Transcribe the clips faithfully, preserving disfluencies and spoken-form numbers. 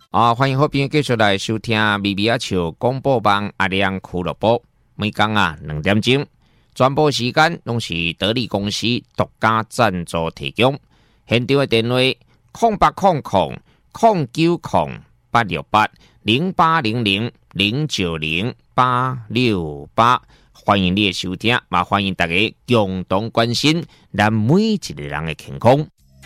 啊，欢迎好朋友继续来收听咪咪啊笑广播网阿亮俱乐部，每天啊两点钟，全部时间拢是得力公司独家赞助提供。现场的电话空八空空空九空八六八零八零零零九零八六八，欢迎你的收听，嘛欢迎大家共同关心咱每一个人的健康。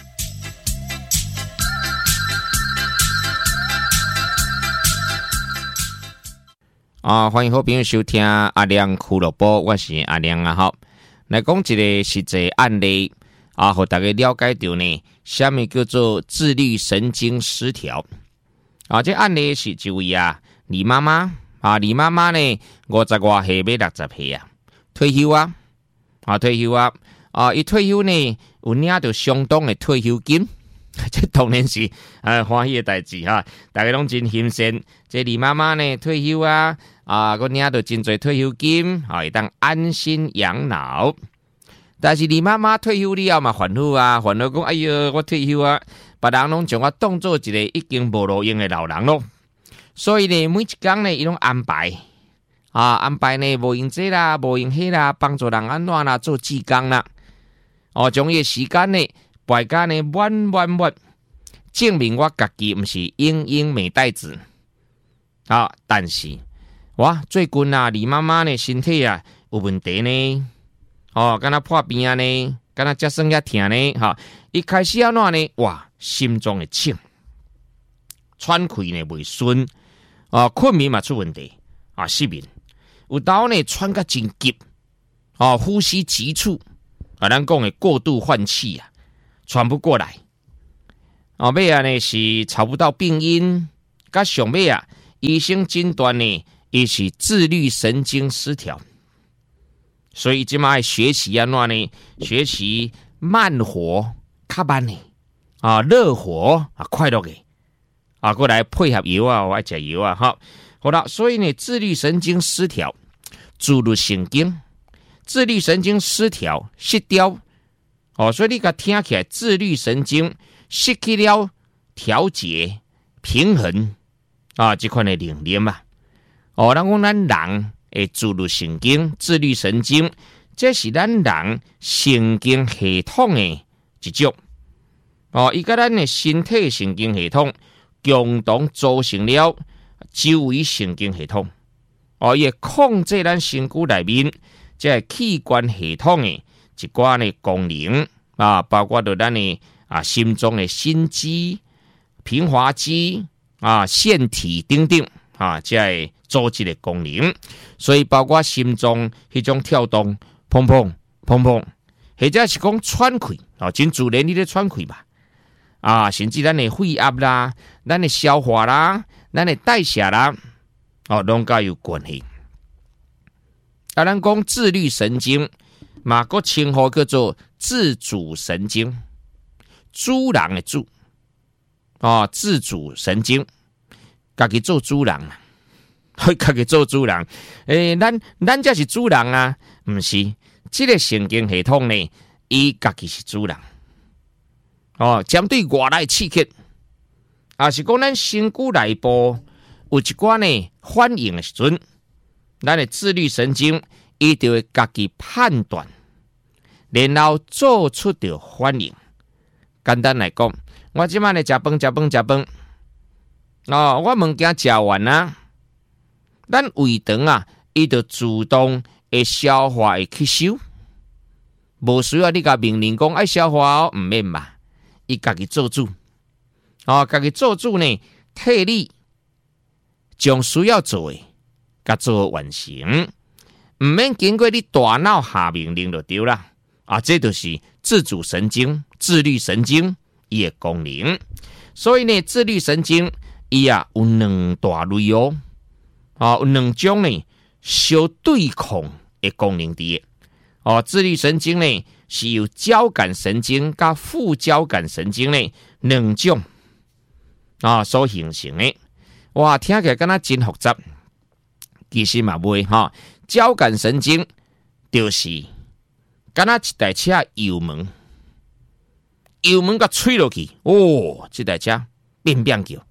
啊，欢迎好朋友收听阿亮俱乐部，我是阿亮啊。好，来讲一个实际案例啊，和大家了解到呢，什么叫做自律神经失调啊？这案例是一位啊，李妈妈啊，李妈妈呢，五十外岁要六十岁啊，退休啊，啊退休啊，啊，伊退休呢，有领到相当的退休金。这当然是啊欢喜的代志哈，大家拢真欣赏。这李妈妈呢退休啊，啊，我领到真侪退休金，啊，会当安心养老。但是李妈妈退休了嘛，烦恼啊，烦恼讲，哎哟，我退休啊，别人拢将我当做一个已经无路用的老人咯。所以呢，每一天呢，伊拢安排啊，安排呢，无用这啦，无用迄啦，帮助人安怎啦，做志工啦，哦，将伊时间呢。摆家呢，满满满，证明我家己不是英英美代子啊！但是，哇，最近啊，李妈妈呢身体啊有问题呢，哦，敢若破病啊呢，敢若脚酸也疼呢，哈！一开始要怎呢？哇，心脏会呛，喘气呢袂顺，啊，困眠嘛出问题，啊，失眠，有时呢喘个真急，啊，呼吸急促，啊，咱讲的过度换气啊。喘不过来，后尾啊呢是找不到病因，甲上尾啊医生诊断呢，伊是自律神经失调，所以即马学习安怎呢？学习慢活，较慢呢啊，热火啊，快乐嘅啊，过来配合药啊，我爱食药啊，哈，好啦，所以呢，自律神经失调，自律神经，自律神经失调失调。哦，所以你甲听起来，自律神经失去了调节、平衡啊，这款的能力嘛。哦，咱讲咱人的自律神经、自律神经，这是咱人神经系统的一种。哦，伊甲咱的身体神经系统共同组成了周围神经系统。哦，伊会控制咱身躯内面这器官系统的。一寡呢功能啊，包括到咱呢啊心脏的心肌、平滑肌啊、腺体等等啊，这会组织的功能。所以包括心脏迄种跳动，砰砰砰砰，或者是讲喘气啊，真自然你咧喘气吧啊，甚至咱的肺压啦、咱的消化啦、咱的代谢啦，哦，拢甲有关系。啊，咱讲自律神经。嘛个称呼叫做自主神经，主人的主哦，自主神经，家己做主人啊，家己做主人。诶、欸，咱咱才是主人啊，唔是？这个神经系统呢，伊家己是主人。哦，针对外来刺激，啊是讲咱身躯内部有一寡呢反应的时阵，咱的自律神经。伊就会家己判断，然后做出的反应。简单来讲，我即摆咧食饭、食饭、食饭，哦，我物件食完啊，咱胃肠啊，伊就自动会消化会吸收，无需要你甲命令讲爱消化哦，毋免嘛，伊家己做主，哦，家己做主呢，替你将需要做的，甲做完成。唔免经过你大脑下命令就对啦，啊，这就是自主神经、自律神经伊的功能。所以呢，自律神经伊啊有两大类哦，啊有两种呢相对抗的功能伫的。哦，自律神经呢是由交感神经甲副交感神经呢两种啊所形成的。哇，听起来敢若真复杂，其实嘛袂哈。交感神经就是敢若一台车油门，油门甲吹落去，哦，这台车变变叫，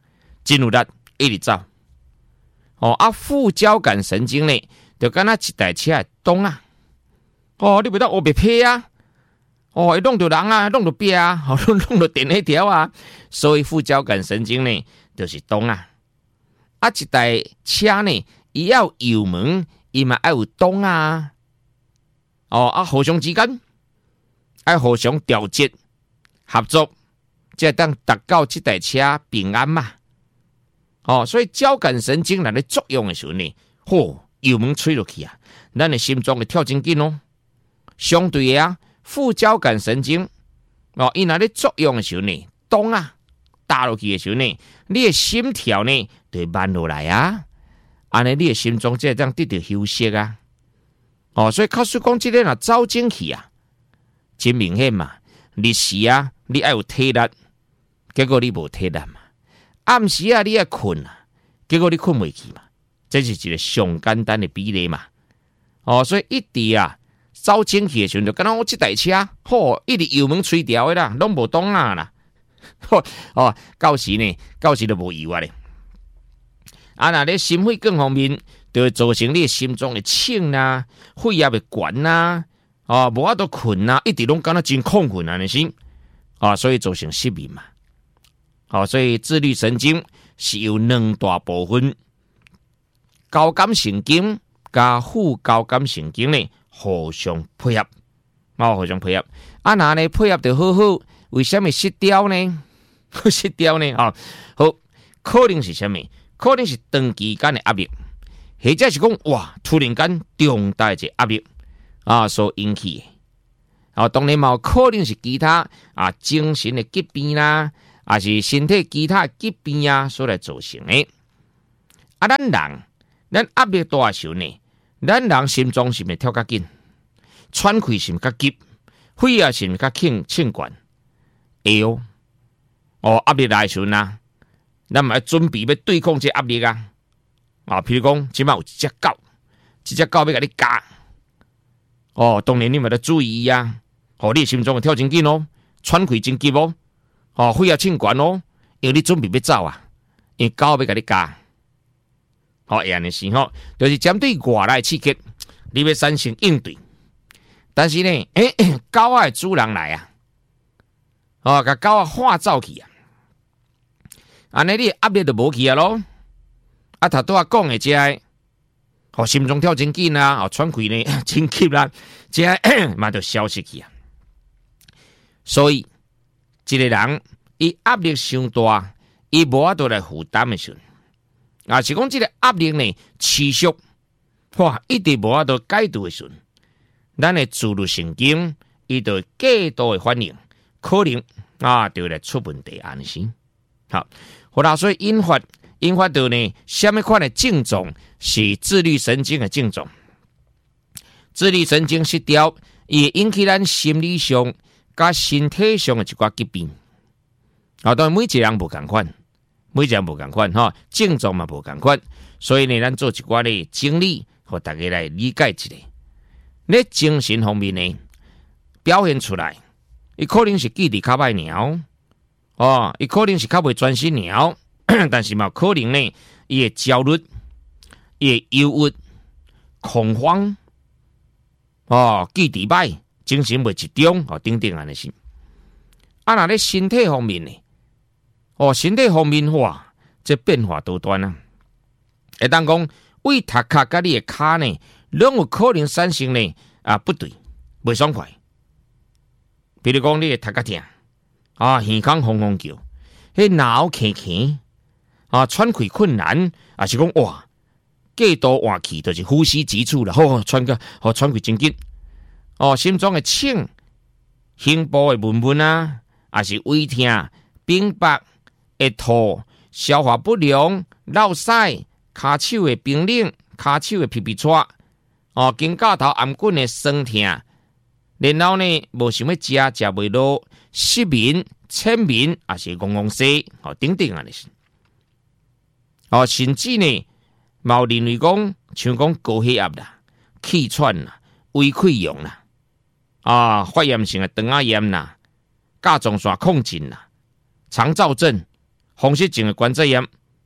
真有力，一直走。哦，啊，副交感神经呢，就敢若一台车的动啊。哦，你袂当黑白批啊。哦，会弄到人啊，弄到壁啊，哦，弄到电线条啊。所以副交感神经呢，就是动啊。啊，一台车呢，伊要有油门，伊嘛要有动啊。哦，啊，互相之间要互相调节合作，才会当达到这台车平安嘛。哦，所以交感神经来咧作用的时候呢，嚯、哦，油门吹落去啊，咱的心脏会跳真紧哦。相对的啊，副交感神经哦，伊若咧作用的时候呢，动啊打落去的时候呢，你的心跳呢就会慢落来啊，安尼你的心脏才会当得到休息啊。哦，所以假使讲这个若走进去啊，真明显嘛，日时啊，你要有体力，结果你无体力嘛。暗时啊，你爱困啊，结果你困袂去嘛，这是一个上简单的比例嘛。哦，所以一直啊走进去的时候，就敢若我这台车，吼、哦，一直油门吹掉的啦，拢无动啊啦。哦，到时呢，到时就无油啊咧。啊，那咧心血管方面，就会造成你的心脏的轻啊，血压会悬啊，哦，无法度困啊，一直拢敢若真亢奋啊，那是啊，所以造成失眠嘛。哦，所以自律神经是由两大部分，交感神经加副交感神经呢互相配合，哦，互相配合。啊，那呢配合得好好，为什么失调呢？失调呢？哦，好，可能是什么？可能是长期间的压力，或者是讲哇，突然间重大的压力啊所引起的。啊，当然嘛，可能是其他啊精神的疾病啦。也是身体其他疾病啊所来造成的。啊，咱人咱压力大的时候呢，咱人心脏是咪跳较紧，喘气是咪较急，血压是咪较轻轻悬，会哦。哦，压力来的时候呢，咱嘛要准备要对抗这压力啊。啊，譬如讲，即摆有一只狗，一只狗要甲你咬，哦，当然你嘛要注意啊。哦，你心脏会跳真紧哦，喘气真急哦。哦，血压清悬哦，因为你准备要走啊，因为狗要甲你咬。好，安尼是吼，就是针对外来刺激，你要产生应对。但是呢，诶、欸，狗仔的主人来啊，哦，甲狗仔化走去啊，安尼你压力就无去啊咯。啊，头拄仔讲的这个，哦，心脏跳真紧啊，哦，喘气呢真急啦，这个嘛就消失去啊。所以。一个人，伊压力伤大，伊无法度来负担的时候，啊，是讲这个压力呢持续，哇，一直无法度解除的时候，咱的自律神经伊就过度的反应，可能啊就会来出问题安尼。好，好啦，所以引发引发到呢，什么款的症状是自律神经的症状？自律神经失调，也引起咱心理上。甲身体上的一寡疾病，啊，当然每一个人无同款，每一个人无同款哈，症状嘛无同款，所以呢，咱做一寡的整理，和大家来理解一下。咧精神方面呢，表现出来，伊可能是记忆较歹鸟，哦，伊可能是较袂专心鸟，但是嘛，可能呢，伊会焦虑，伊会忧郁、恐慌，哦，记忆歹。精神袂集中，哦，等等安尼是。啊，那咧身体方面呢？哦，身体方面哇，这变化多端啊！会当讲胃头壳甲你的骹呢，拢有可能产生呢啊不对，袂爽快。比如讲你的头壳痛，啊，耳孔轰轰叫，迄脑鉗鉗，啊，喘气困难，啊是讲哇，过度换气，就是呼吸急促啦，吼、哦，喘个，哦，喘气真紧。哦，心脏的轻，胸部的闷闷啊，也是胃痛、冰白、会吐、消化不良、落屎、骹手的冰冷、骹手的皮皮喘，哦，肩胛头颔棍的酸痛，然后呢，无想要食，食袂落，失眠、浅眠，也是戆戆西，哦，等等啊，是。哦，甚至呢，冇认为讲，像讲高血压啦、气喘啦、胃溃疡啦。啊，发炎性的肠仔炎啦，甲状腺亢进啦，肠燥症、风湿性的关节炎，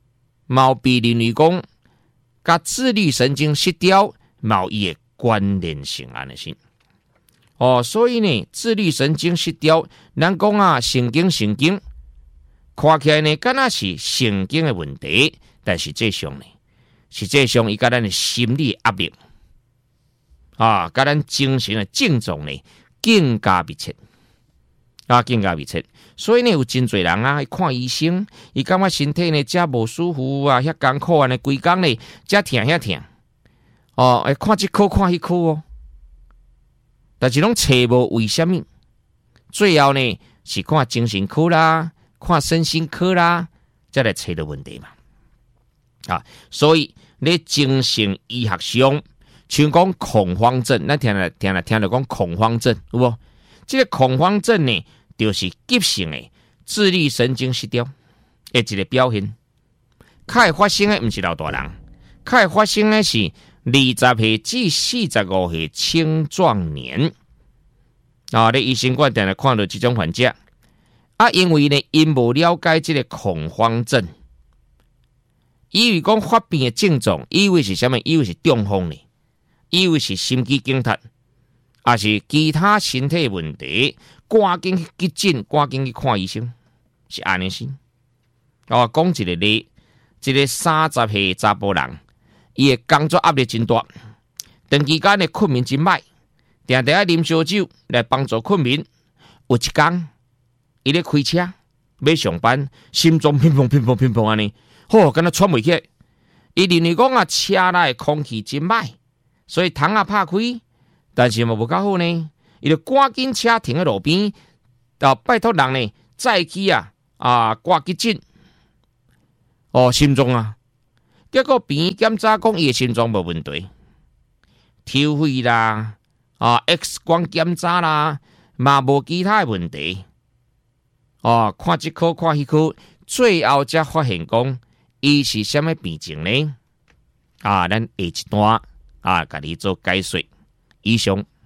毛被认为讲，甲自律神经失调毛伊的关联性安尼是。哦，所以呢，自律神经失调，咱讲啊，神经神经，看起来呢，敢若是神经的问题，但实际上呢，实际上伊甲咱的心理压力啊，甲咱精神的症状呢，更加密切啊，更加密切。所以呢，有真侪人啊，看医生，伊感觉身体呢，遮无舒服啊，遐艰苦啊，呢，规工呢，遮疼遐疼。哦，哎，看即科看迄科哦，但是拢找无为什么？最后呢，是看精神科啦，看身心科啦，才来找到问题嘛。啊，所以咧精神医学上，像讲恐慌症，咱听来听来听到讲恐慌症，有无？这个恐慌症呢？就是急性的自律神经失调的一个表现。较会发生的不是老大人，较会发生的是二十岁至四十五岁青壮年。啊，咧医生馆定来看到这种患者，啊，因为呢，因无了解这个恐慌症，以为讲发病的症状，以为是什么？以为是中风呢？以为是心肌梗塞，还是其他身体问题？赶紧去急诊，赶紧去看医生，是安尼先。哦，讲一个例，一个三十岁查甫人，伊的工作压力真大，长期间的困眠真歹，定定爱啉烧酒来帮助困眠。有一天，伊咧开车要上班，心脏乒乓乒乓乒乓安尼，吼，敢若喘袂起来。伊认为讲啊，车内的空气真歹，所以窗啊拍开，但是嘛无够好呢。伊就赶紧车停喺路边，啊，拜托人呢载去啊啊挂急诊。哦，心脏啊，结果病检查讲伊的心脏无问题，抽血啦，啊 X 光检查啦，嘛无其他的问题。哦，看这科看迄科，最后才发现讲伊是什么病情呢？啊，咱下一段啊，甲你做解说。以上。